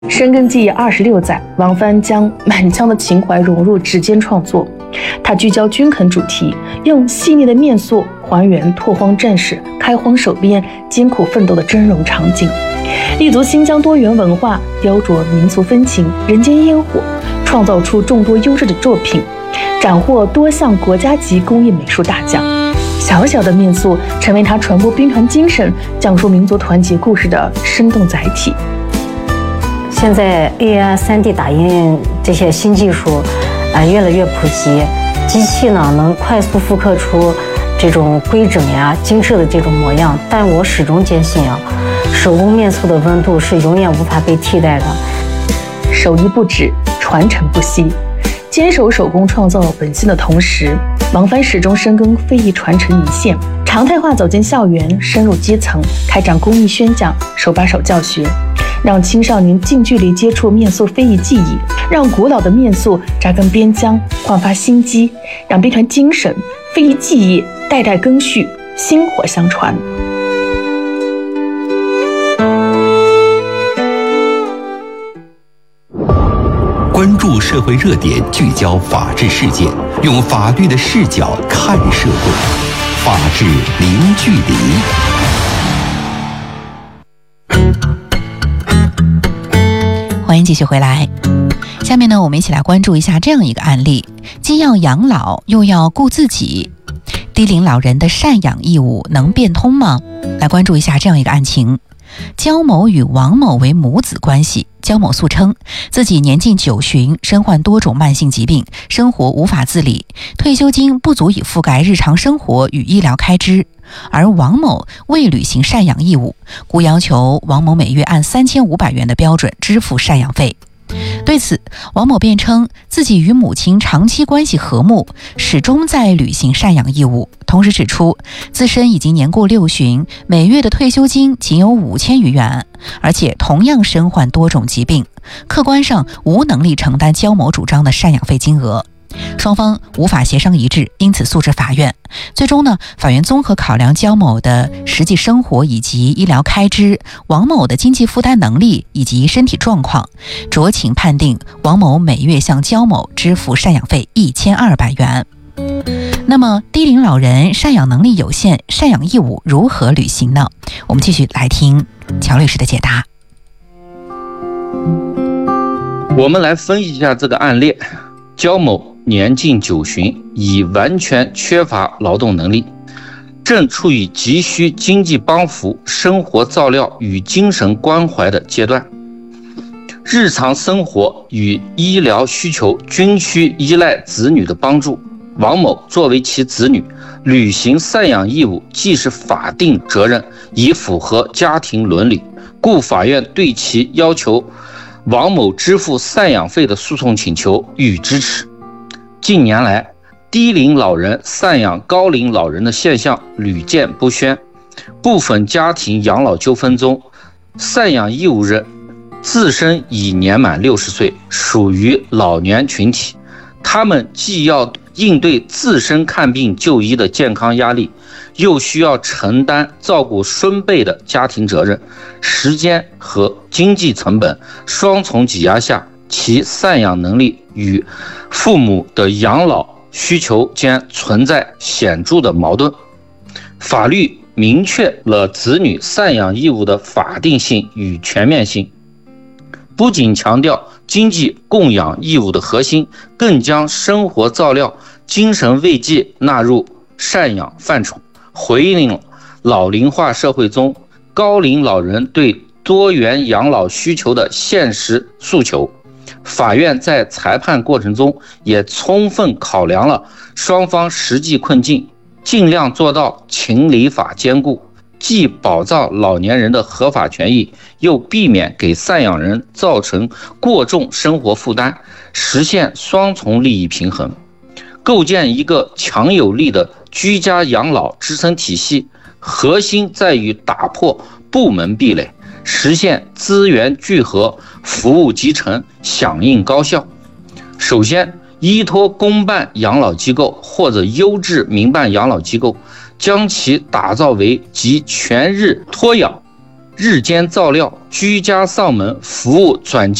深耕技艺26载，王帆将满腔的情怀融入指尖创作。他聚焦军垦主题，用细腻的面塑还原拓荒战士开荒守边、艰苦奋斗的峥嵘场景，立足新疆多元文化，雕琢民族风情、人间烟火，创造出众多优质的作品，斩获多项国家级工艺美术大奖。小小的面塑成为他传播兵团精神、讲述民族团结故事的生动载体。 现在 AI、3D 打印这些新技术越来越普及，机器呢能快速复刻出这种规整呀、精致的这种模样。但我始终坚信手工面塑的温度是永远无法被替代的。 手艺不止，传承不息。坚守手工创造本心的同时，王帆始终深耕非遗传承一线，常态化走进校园，深入基层，开展工艺宣讲、手把手教学，让青少年近距离接触面塑非遗技艺，让古老的面塑扎根边疆，焕发新机，让兵团精神、非遗技艺代代更续，薪火相传。 关注社会热点，聚焦法治事件，用法律的视角看社会，法治零距离。 欢迎继续回来。下面呢，我们一起来关注一下这样一个案例：既要养老又要顾自己，低龄老人的赡养义务能变通吗？来关注一下这样一个案情。焦某与王某为母子关系，焦某诉称自己年近90，身患多种慢性疾病，生活无法自理，退休金不足以覆盖日常生活与医疗开支，而王某未履行赡养义务，故要求王某每月按3500元的标准支付赡养费。对此，王某辩称自己与母亲长期关系和睦，始终在履行赡养义务，同时指出自身已经年过60，每月的退休金仅有5000余元，而且同样身患多种疾病，客观上无能力承担焦某主张的赡养费金额。双方无法协商一致，因此诉至法院。最终呢，法院综合考量焦某的实际生活以及医疗开支、王某的经济负担能力以及身体状况，酌情判定王某每月向焦某支付赡养费1200元。那么低龄老人赡养能力有限，赡养义务如何履行呢？我们继续来听乔律师的解答。 我们来分析一下这个案例。焦某年近90，已完全缺乏劳动能力，正处于急需经济帮扶、生活照料与精神关怀的阶段，日常生活与医疗需求均需依赖子女的帮助。王某作为其子女，履行赡养义务既是法定责任，已符合家庭伦理，故法院对其要求王某支付赡养费的诉讼请求予以支持。近年来，低龄老人赡养高龄老人的现象屡见不鲜，部分家庭养老纠纷中，赡养义务人自身已年满60岁，属于老年群体，他们既要应对自身看病就医的健康压力，又需要承担照顾孙辈的家庭责任，时间和经济成本双重挤压下，其赡养能力与父母的养老需求间存在显著的矛盾。法律明确了子女赡养义务的法定性与全面性，不仅强调经济供养义务的核心，更将生活照料、精神慰藉纳入赡养范畴，回应了老龄化社会中高龄老人对多元养老需求的现实诉求。法院在裁判过程中也充分考量了双方实际困境，尽量做到情理法兼顾，既保障老年人的合法权益，又避免给赡养人造成过重生活负担，实现双重利益平衡，构建一个强有力的居家养老支撑体系。核心在于打破部门壁垒，实现资源聚合、服务集成、响应高效。首先，依托公办养老机构或者优质民办养老机构，将其打造为集全日托养、 日间照料、居家上门服务转